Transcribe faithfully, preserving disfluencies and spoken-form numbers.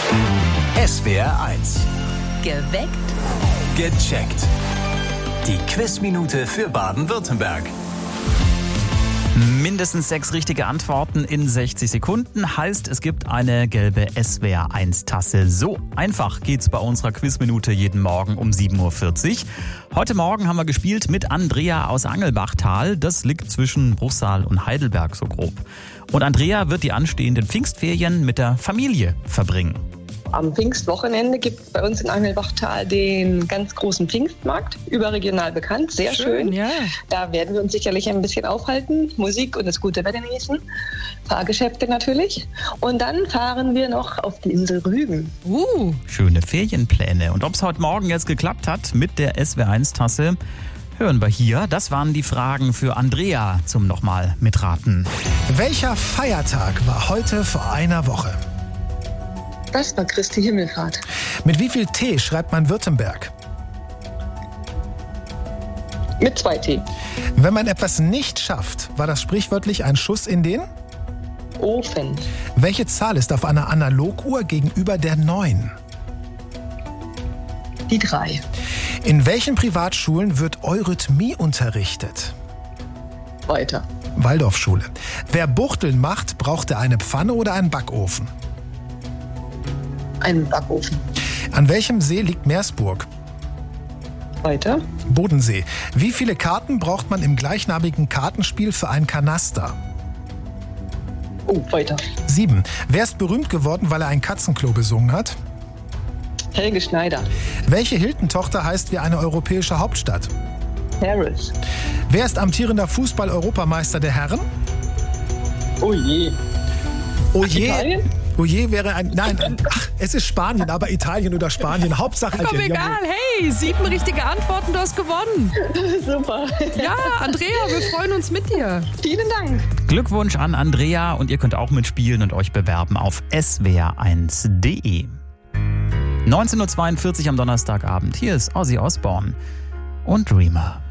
S W R eins. Geweckt. Gecheckt. Die Quizminute für Baden-Württemberg. Mindestens sechs richtige Antworten in sechzig Sekunden heißt, es gibt eine gelbe S W R eins Tasse. So einfach geht's bei unserer Quizminute jeden Morgen um sieben Uhr vierzig. Heute Morgen haben wir gespielt mit Andrea aus Angelbachtal. Das liegt zwischen Bruchsal und Heidelberg so grob. Und Andrea wird die anstehenden Pfingstferien mit der Familie verbringen. Am Pfingstwochenende gibt es bei uns in Angelbachtal den ganz großen Pfingstmarkt, überregional bekannt, sehr schön. Schön, ja. Da werden wir uns sicherlich ein bisschen aufhalten, Musik und das gute Wetter genießen, Fahrgeschäfte natürlich. Und dann fahren wir noch auf die Insel Rügen. Uh. Schöne Ferienpläne. Und ob es heute Morgen jetzt geklappt hat mit der S W R eins Tasse, hören wir hier. Das waren die Fragen für Andrea zum nochmal mitraten. Welcher Feiertag war heute vor einer Woche? Das war Christi Himmelfahrt. Mit wie viel T schreibt man Württemberg? Mit zwei T. Wenn man etwas nicht schafft, war das sprichwörtlich ein Schuss in den? Ofen. Welche Zahl ist auf einer Analoguhr gegenüber der neun? Die drei. In welchen Privatschulen wird Eurythmie unterrichtet? Weiter. Waldorfschule. Wer Buchteln macht, braucht er eine Pfanne oder einen Backofen? Ein Backofen. An welchem See liegt Meersburg? Weiter. Bodensee. Wie viele Karten braucht man im gleichnamigen Kartenspiel für ein Kanaster? Oh, weiter. Sieben. Wer ist berühmt geworden, weil er ein Katzenklo besungen hat? Helge Schneider. Welche Hilton-Tochter heißt wie eine europäische Hauptstadt? Paris. Wer ist amtierender Fußball-Europameister der Herren? Oh je. Oh je. Italien? Oh je wäre ein... Nein, ach, es ist Spanien, aber Italien oder Spanien. Hauptsache... Komm, egal. Hey, sieben richtige Antworten, du hast gewonnen. Super. Ja, Andrea, wir freuen uns mit dir. Vielen Dank. Glückwunsch an Andrea und ihr könnt auch mitspielen und euch bewerben auf S W R eins punkt de. neunzehn Uhr zweiundvierzig am Donnerstagabend. Hier ist Ozzy Osbourne und Dreamer.